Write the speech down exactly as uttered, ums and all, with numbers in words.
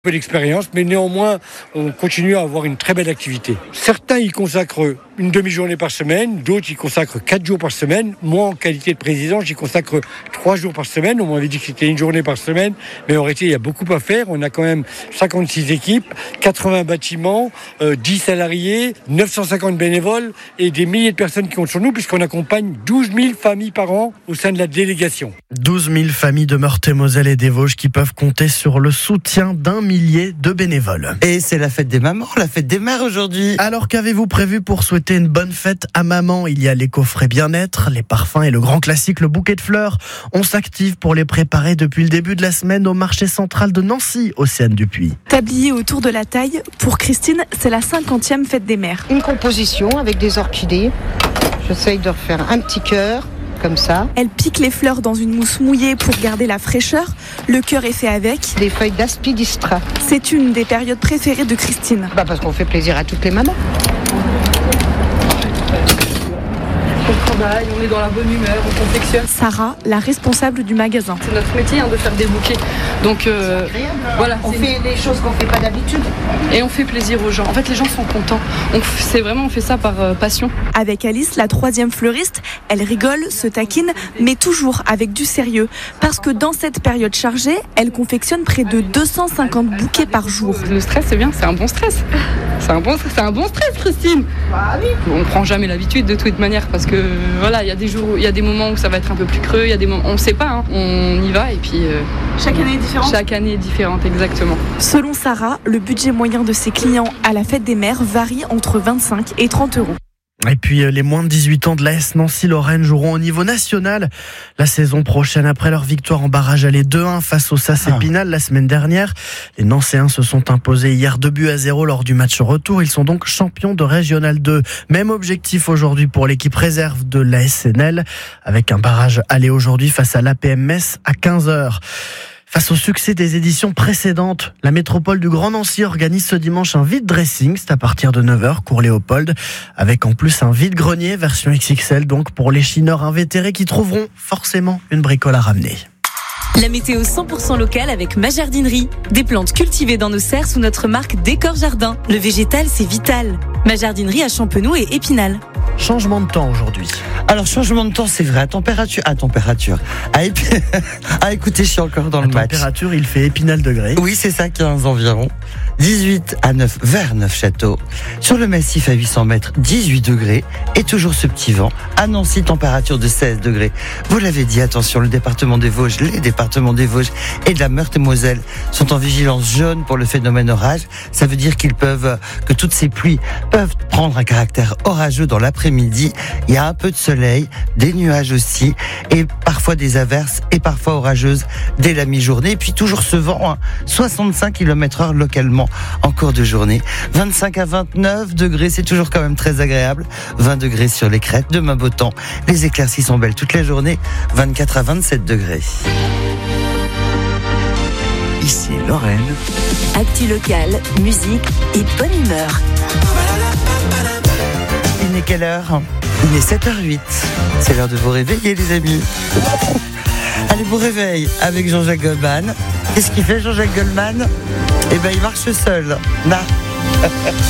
peu d'expérience, mais néanmoins, on continue à avoir une très belle activité. Certains y consacrent une demi-journée par semaine, d'autres y consacrent quatre jours par semaine. Moi, en qualité de président, j'y consacre trois jours par semaine. On m'avait dit que c'était une journée par semaine, mais en réalité, il y a beaucoup à faire. On a quand même cinquante-six équipes, quatre-vingts bâtiments, euh, dix salariés, neuf cent cinquante bénévoles et des milliers de personnes qui comptent sur nous, puisqu'on accompagne douze mille familles par an au sein de la délégation. douze mille familles de Meurthe-et-Moselle et des Vosges qui peuvent compter sur le soutien d'un millier de bénévoles. Et c'est la fête des mamans, la fête des mères aujourd'hui. Alors qu'avez-vous prévu pour souhaiter une bonne fête à maman ? Il y a les coffrets bien-être, les parfums et le grand classique, le bouquet de fleurs. On s'active pour les préparer depuis le début de la semaine au marché central de Nancy, Océane-Dupuis. Tablier autour de la taille, pour Christine, c'est la cinquantième fête des mères. Une composition avec des orchidées. J'essaye de refaire un petit cœur. Comme ça. Elle pique les fleurs dans une mousse mouillée pour garder la fraîcheur. Le cœur est fait avec des feuilles d'aspidistra. C'est une des périodes préférées de Christine. Bah parce qu'on fait plaisir à toutes les mamans. On travaille, on est dans la bonne humeur, on confectionne. Sarah, la responsable du magasin. C'est notre métier hein, de faire des bouquets. Donc euh, voilà, on fait des choses qu'on fait pas d'habitude. Et on fait plaisir aux gens. En fait, les gens sont contents. On, c'est vraiment, on fait ça par euh, passion. Avec Alice, la troisième fleuriste, elle rigole, se taquine, mais toujours avec du sérieux. Parce que dans cette période chargée, elle confectionne près de deux cent cinquante bouquets par jour. Le stress, c'est bien, c'est un bon stress. C'est un bon, c'est un bon stress, Christine. Bah oui. On prend jamais l'habitude de toute manière parce que voilà, il y a des jours, il y a des moments où ça va être un peu plus creux, il y a des moments, on ne sait pas, hein. On y va et puis. Euh, chaque année est différente. Chaque année est différente, exactement. Selon Sarah, le budget moyen de ses clients à la fête des mères varie entre vingt-cinq et trente euros. Et puis les moins de dix-huit ans de l'A S Nancy-Lorraine joueront au niveau national la saison prochaine après leur victoire en barrage aller deux un face au S A C Épinal la semaine dernière. Les Nancéens se sont imposés hier deux buts à zéro lors du match retour. Ils sont donc champions de Régional deux. Même objectif aujourd'hui pour l'équipe réserve de l'A S N L avec un barrage aller aujourd'hui face à l'A P M Metz à quinze heures. Face au succès des éditions précédentes, la métropole du Grand Nancy organise ce dimanche un vide-dressing. C'est à partir de neuf heures, cours Léopold, avec en plus un vide-grenier version X X L, donc pour les chineurs invétérés qui trouveront forcément une bricole à ramener. La météo cent pour cent locale avec Ma Jardinerie. Des plantes cultivées dans nos serres sous notre marque Décor Jardin. Le végétal, c'est vital. Ma Jardinerie à Champenoux et Épinal. Changement de temps aujourd'hui. Alors, changement de temps, c'est vrai. À température. À température. À, épi... à écouter, je suis encore dans à le match. À température, il fait Épinal degrés. Oui, c'est ça, quinze environ. dix-huit à neuf vers Neufchâteau. Sur le massif à huit cents mètres, dix-huit degrés. Et toujours ce petit vent. À Nancy, température de seize degrés. Vous l'avez dit, attention, le département des Vosges, les départements des Vosges et de la Meurthe-et-Moselle sont en vigilance jaune pour le phénomène orage. Ça veut dire qu'ils peuvent, que toutes ces pluies peuvent prendre un caractère orageux dans l'après-midi. Il y a un peu de soleil, des nuages aussi, et parfois des averses, et parfois orageuses dès la mi-journée. Et puis toujours ce vent, hein, soixante-cinq kilomètres heure localement en cours de journée. vingt-cinq à vingt-neuf degrés, c'est toujours quand même très agréable. vingt degrés sur les crêtes, demain beau temps. Les éclaircies sont belles toute la journée. vingt-quatre à vingt-sept degrés. Ici Lorraine. Actu local, musique et bonne humeur. Il n'est quelle heure ? Il est sept heures huit. C'est l'heure de vous réveiller, les amis. Allez, vous réveille avec Jean-Jacques Goldman. Qu'est-ce qu'il fait, Jean-Jacques Goldman ? Eh ben, il marche seul. Là.